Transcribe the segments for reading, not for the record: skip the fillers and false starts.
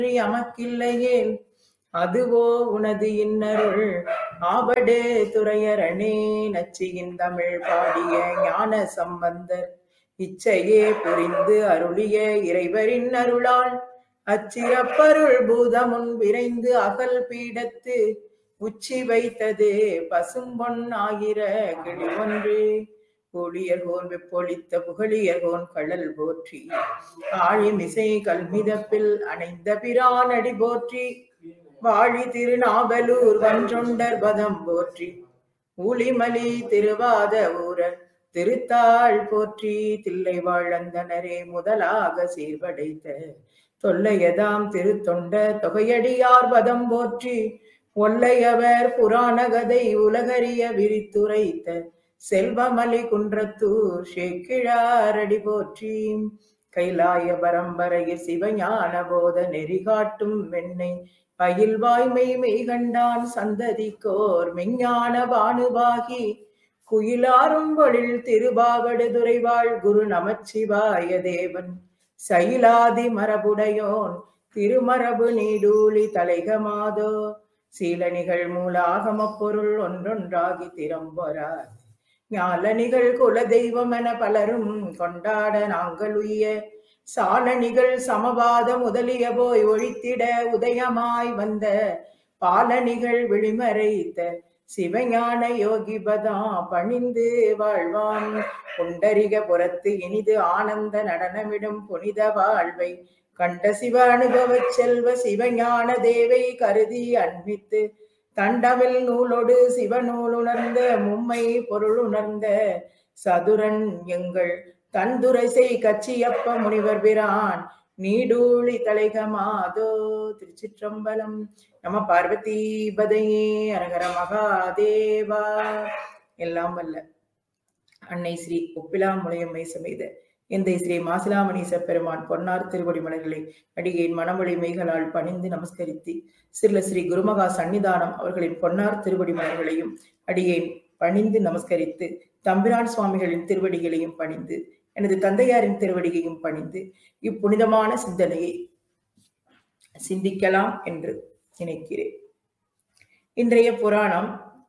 அமக்கில்லையேல் அதுவோ உனது இன்னருள் ஆவடு துறையரணே. நச்சியின் தமிழ் பாடிய ஞான சம்பந்தர் இச்சையே புரிந்து அருளிய இறைவரின் அருளால் அச்சிறப்பருள் பூதமுன் விரைந்து அகல் பீடத்து உச்சி வைத்தது பசும்பொன் ஆகிற கிளி ஒன்று. பொழியர்கோன் வெப்பொழித்த புகழியர்கோன் கழல் போற்றி ஆழிமிசை கல்மிதப்பில் அணைந்த பிரான் அடி போற்றி. வாழி திருநாவலூர் வன்றொண்டர் பதம் போற்றி. ஊழிமலி திருவாத ஊரர் திருத்தாள் போற்றி. தில்லை வாழந்தனரே முதலாக சீர்படைத்த தொல்லையதாம் திருத்தொண்ட தொகையடியார் பதம் போற்றி. ஒல்லையவர் புராண கதை உலகறிய விரித்துரைத்த செல்வமலி குன்றத்தூர் சேக்கிழாரடி போற்றி. கைலாய பரம்பரையில் சிவஞான போத நெறிகாட்டும் வெண்ணை பயில் வாய்மை மெய்கண்டான் சந்ததிக்கோர் மெஞ்ஞான பானுபாகி குயிலாரும் பொழில் திருபாவடு துறைவாழ் குரு நமச்சிவாய தேவன் சைலாதி மரபுடையோன் திருமரபு நீடூழி தலைகமாதோ. சீலனிகள் மூலாகம பொருள் ஒன்றொன்றாகி திறம்பொறார் ஞாலனிகள் குல தெய்வம் என பலரும் கொண்டாட நாங்கள் உய்ய சாலனிகள் சமபாத முதலிய போய் ஒழித்திட உதயமாய் வந்த பாலனிகள் விழிமறைத்த சிவஞான யோகிபதா பணிந்து வாழ்வான். புண்டரிக புறத்து இனிது ஆனந்த நடனமிடும் புனித வாழ்வை கண்ட சிவ அனுபவ செல்வ சிவஞான தேவை கருதி அன்பித்து தண்டமில் நூலோடு சிவநூல் உணர்ந்த மும்மை பொருள் உணர்ந்த சதுரன் எங்கள் தந்துரைசை கச்சியப்ப முனிவர் பிரான் நீடூழி தலைகமாதோ. திருச்சிற்றம்பலம். நம பார்வதி பதையே அரகர மகாதேவா. எல்லாம் வல்ல அன்னை ஸ்ரீ ஒப்பிலாமுலையம்மை சமேத எந்தை ஸ்ரீ மாசிலாமணீச பெருமான் பொன்னார் திருவடி மலர்களை அடியேன் மனமொழி மெய்களால் பணிந்து நமஸ்கரித்து சிறுல ஸ்ரீ குருமகா சன்னிதானம் அவர்களின் பொன்னார் திருவடி மலர்களையும் அடியேன் பணிந்து நமஸ்கரித்து தம்பிரான் சுவாமிகளின் திருவடிகளையும் பணிந்து எனது தந்தையாரின் திருவடியையும் பணிந்து இப்புனிதமான சிந்தனையை சிந்திக்கலாம் என்று நினைக்கிறேன். இன்றைய புராணம்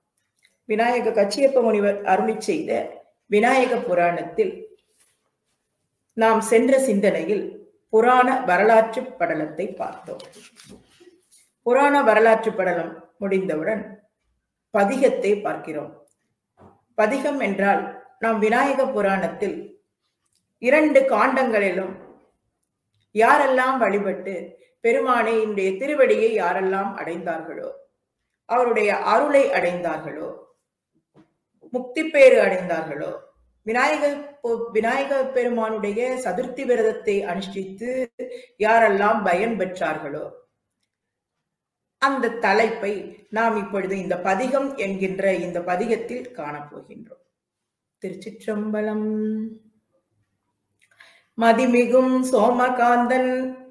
விநாயக கச்சியப்ப முனிவர் அருளி செய்த விநாயக புராணத்தில் நாம் சென்ற சிந்தனையில் புராண வரலாற்று படலத்தை பார்த்தோம். புராண வரலாற்று படலம் முடிந்தவுடன் பதிகத்தை பார்க்கிறோம். பதிகம் என்றால் நாம் விநாயக புராணத்தில் 2 காண்டங்களிலும் யாரெல்லாம் வழிபட்டு பெருமானை இன்றைய திருவடியை யாரெல்லாம் அடைந்தார்களோ, அவருடைய அருளை அடைந்தார்களோ, முக்தி பேறு அடைந்தார்களோ, விநாயக பெருமானுடைய சதுர்த்தி விரதத்தை அனுஷ்டித்து யாரெல்லாம் பயன் பெற்றார்களோ, அந்த தலைப்பை நாம் இப்பொழுது இந்த பதிகம் என்கின்ற இந்த பதிகத்தில் காணப்போகின்றோம். திருச்சிற்றம்பலம். மதிமிகும் சோமகாந்தன்